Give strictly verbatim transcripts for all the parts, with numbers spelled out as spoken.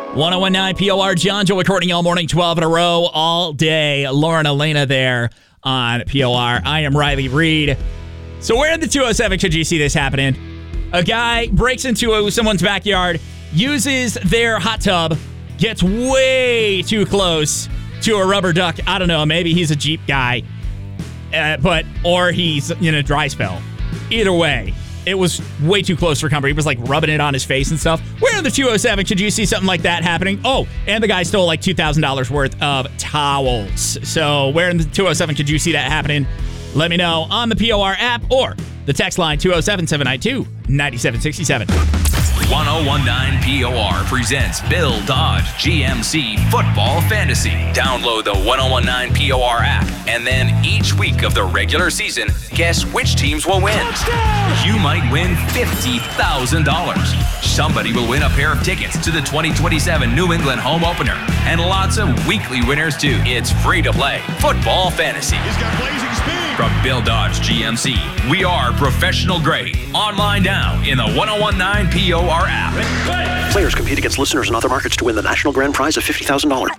one oh one nine P O R, John Joe recording all morning, twelve in a row, all day. Lauren Elena there on P O R. I am Riley Reed. So where in the two oh seven could you see this happening? A guy breaks into someone's backyard, uses their hot tub, gets way too close to a rubber duck. I don't know, maybe he's a Jeep guy, uh, but or he's in a dry spell. Either way, it was way too close for comfort. He was like rubbing it on his face and stuff. Where in the two oh seven could you see something like that happening? Oh, and the guy stole like two thousand dollars worth of towels. So where in the two oh seven could you see that happening? Let me know on the P O R app or the text line two oh seven, seven nine two, nine seven six seven. one oh one nine P O R presents Bill Dodge G M C Football Fantasy. Download the one oh one nine P O R app, and then each week of the regular season, guess which teams will win. Touchdown! You might win fifty thousand dollars. Somebody will win a pair of tickets to the twenty twenty-seven New England home opener, and lots of weekly winners too. It's free to play Football Fantasy. He's got blazing speed. From Bill Dodge G M C, we are professional grade. Online now in the one oh one nine P O R app. Players compete against listeners in other markets to win the national grand prize of fifty thousand dollars.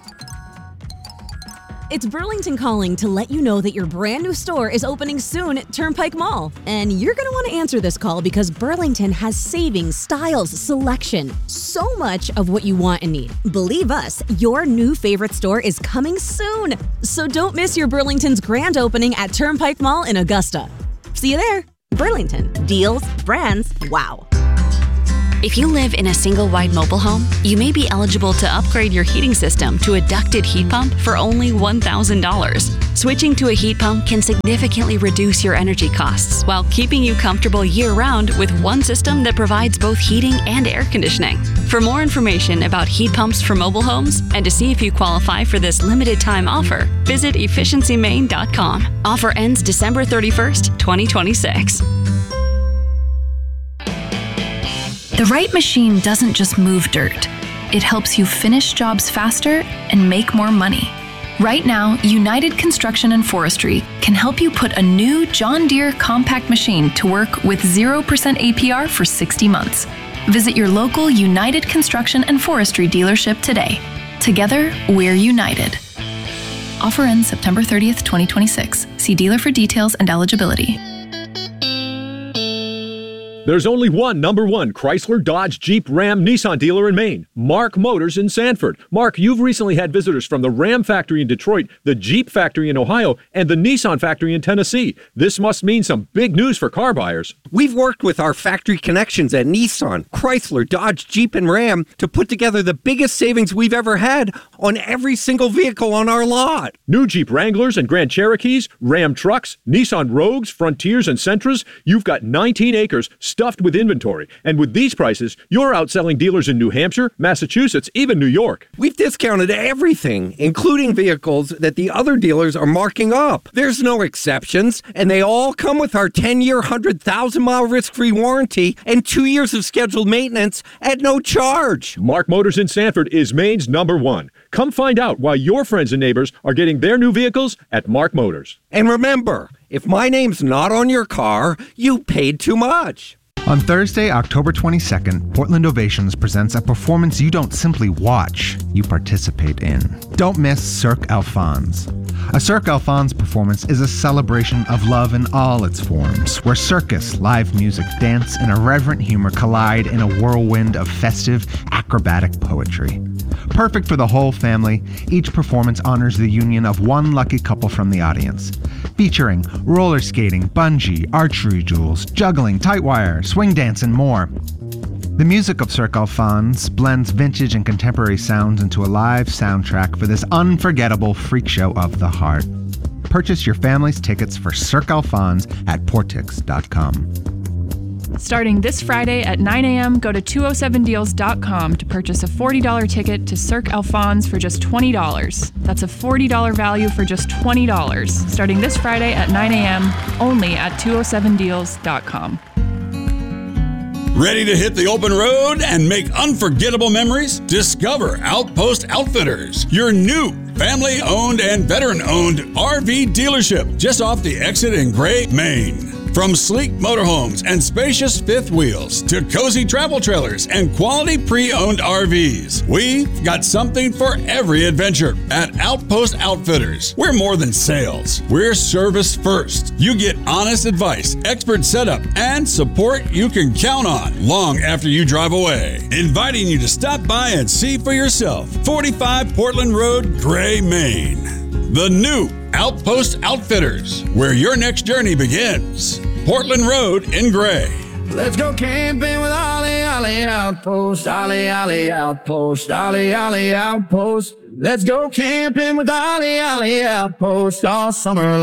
It's Burlington calling to let you know that your brand new store is opening soon at Turnpike Mall. And you're going to want to answer this call because Burlington has savings, styles, selection, so much of what you want and need. Believe us, your new favorite store is coming soon. So don't miss your Burlington's grand opening at Turnpike Mall in Augusta. See you there. Burlington. Deals, brands, wow. If you live in a single-wide mobile home, you may be eligible to upgrade your heating system to a ducted heat pump for only one thousand dollars. Switching to a heat pump can significantly reduce your energy costs while keeping you comfortable year-round with one system that provides both heating and air conditioning. For more information about heat pumps for mobile homes and to see if you qualify for this limited-time offer, visit efficiency maine dot com. Offer ends December thirty-first, twenty twenty-six. The right machine doesn't just move dirt. It helps you finish jobs faster and make more money. Right now, United Construction and Forestry can help you put a new John Deere compact machine to work with zero percent A P R for sixty months. Visit your local United Construction and Forestry dealership today. Together, we're united. Offer ends September thirtieth, twenty twenty-six. See dealer for details and eligibility. There's only one number one Chrysler, Dodge, Jeep, Ram, Nissan dealer in Maine, Mark Motors in Sanford. Mark, you've recently had visitors from the Ram factory in Detroit, the Jeep factory in Ohio, and the Nissan factory in Tennessee. This must mean some big news for car buyers. We've worked with our factory connections at Nissan, Chrysler, Dodge, Jeep, and Ram to put together the biggest savings we've ever had on every single vehicle on our lot. New Jeep Wranglers and Grand Cherokees, Ram trucks, Nissan Rogues, Frontiers, and Sentras. You've got nineteen acres stuffed with inventory. And with these prices, you're outselling dealers in New Hampshire, Massachusetts, even New York. We've discounted everything, including vehicles that the other dealers are marking up. There's no exceptions, and they all come with our ten-year, one hundred thousand mile risk-free warranty and two years of scheduled maintenance at no charge. Mark Motors in Sanford is Maine's number one. Come find out why your friends and neighbors are getting their new vehicles at Mark Motors. And remember, if my name's not on your car, you paid too much. On Thursday, October twenty-second, Portland Ovations presents a performance you don't simply watch, you participate in. Don't miss Cirque Alphonse. A Cirque Alphonse performance is a celebration of love in all its forms, where circus, live music, dance, and irreverent humor collide in a whirlwind of festive, acrobatic poetry. Perfect for the whole family, each performance honors the union of one lucky couple from the audience. Featuring roller skating, bungee, archery duels, juggling, tight wire, swing dance, and more. The music of Cirque Alphonse blends vintage and contemporary sounds into a live soundtrack for this unforgettable freak show of the heart. Purchase your family's tickets for Cirque Alphonse at portix dot com. Starting this Friday at nine a.m., go to two oh seven deals dot com to purchase a forty dollars ticket to Cirque Alphonse for just twenty dollars. That's a forty dollars value for just twenty dollars. Starting this Friday at nine a.m., only at two oh seven deals dot com. Ready to hit the open road and make unforgettable memories? Discover Outpost Outfitters, your new family-owned and veteran-owned R V dealership just off the exit in Gray, Maine. From sleek motorhomes and spacious fifth wheels to cozy travel trailers and quality pre-owned R Vs, we've got something for every adventure at Outpost Outfitters. We're more than sales. We're service first. You get honest advice, expert setup, and support you can count on long after you drive away. Inviting you to stop by and see for yourself. forty-five Portland Road, Gray, Maine. The new Outpost Outfitters, where your next journey begins. Portland Road in Gray. Let's go camping with Ollie, Ollie Outpost, Ollie, Ollie Outpost, Ollie, Ollie Outpost. Let's go camping with Ollie, Ollie Outpost all summer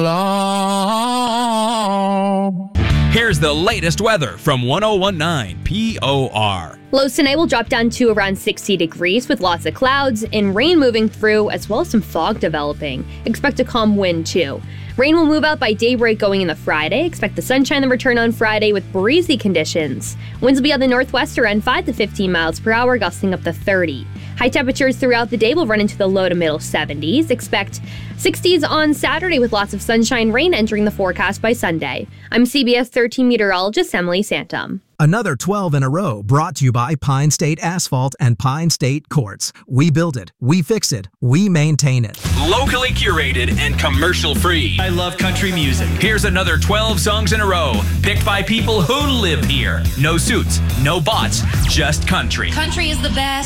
long. Here's the latest weather from ten nineteen P O R. Lows tonight will drop down to around sixty degrees with lots of clouds and rain moving through, as well as some fog developing. Expect a calm wind too. Rain will move out by daybreak going into Friday. Expect the sunshine to return on Friday with breezy conditions. Winds will be on the northwest around five to fifteen miles per hour, gusting up to thirty. High temperatures throughout the day will run into the low to middle seventies. Expect sixties on Saturday with lots of sunshine, rain entering the forecast by Sunday. I'm C B S thirteen meteorologist Emily Santum. Another twelve in a row brought to you by Pine State Asphalt and Pine State Quartz. We build it, we fix it, we maintain it. Locally curated and commercial free. I love country music. Here's another twelve songs in a row, picked by people who live here. No suits, no bots, just country. Country is the best.